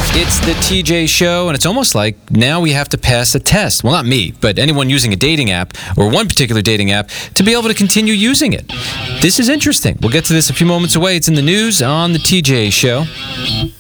It's the TJ Show, and it's almost like now we have to pass a test. Well, not me, but anyone using a dating app, or one particular dating app, to be able to continue using it. This is interesting. We'll get to this a few moments away. It's in the news on the TJ Show.